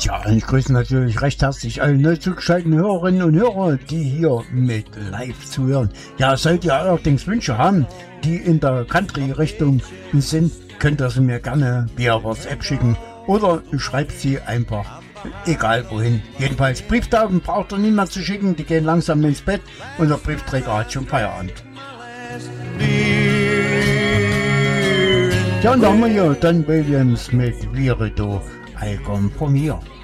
Ja, und ich grüße natürlich recht herzlich alle neu zugeschalteten Hörerinnen und Hörer, die hier mit live zuhören. Ja, sollt ihr allerdings Wünsche haben, die in der Country-Richtung sind, könnt ihr sie mir gerne via WhatsApp schicken oder schreibt sie einfach, egal wohin. Jedenfalls Brieftauben braucht ihr niemand zu schicken, die gehen langsam ins Bett und der Briefträger hat schon Feierabend. Ja, und da haben wir ja Don Williams mit Virido, I Come From Here.